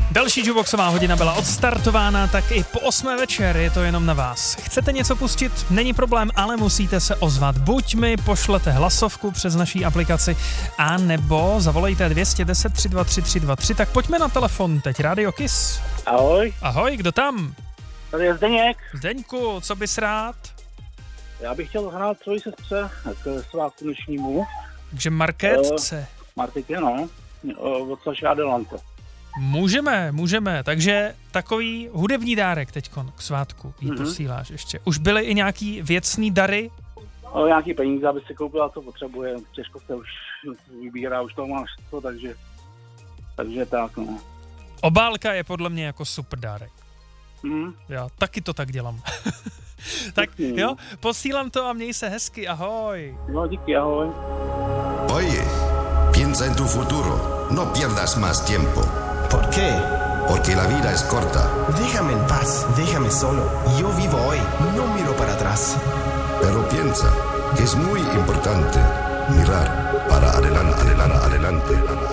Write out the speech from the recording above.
Další jukeboxová hodina byla odstartována, tak i po 8 večer je to jenom na vás. Chcete něco pustit? Není problém, ale musíte se ozvat. Buď mi pošlete hlasovku přes naší aplikaci, a nebo zavolejte 210 323 323. Tak pojďme na telefon teď. Rádio Kiss. Ahoj. Ahoj, kdo tam? Tady je Zdeněk. Zdeňku, co bys rád? Já bych chtěl hrát tvoji sestře k svátku dnešnímu. Takže Markétce. Martitě, no. Od Saša Adelante. Můžeme, takže takový hudební dárek teďkon k svátku jí posíláš ještě. Už byly i nějaký věcný dary? Nějaký peníze, aby si koupila, co potřebuje. Těžko se už vybírá, už toho máš to, takže tak, no. Obálka je podle mě jako super dárek. Já taky to tak dělám. Tak jo, posílám to a měj se hezky, ahoj. No, díky, ahoj. Oye, piensa en tu futuro, no pierdas más tiempo. ¿Por qué? Porque la vida es corta. Déjame en paz, déjame solo. Yo vivo hoy, no miro para atrás. Pero piensa que es muy importante mirar para adelante.